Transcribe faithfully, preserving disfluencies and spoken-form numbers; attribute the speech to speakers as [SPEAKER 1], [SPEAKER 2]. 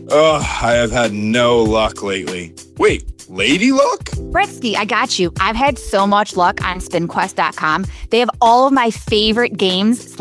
[SPEAKER 1] Ugh, I have had no luck lately. Wait, lady luck?
[SPEAKER 2] Bretsky, I got you. I've had so much luck on spin quest dot com. They have all of my favorite games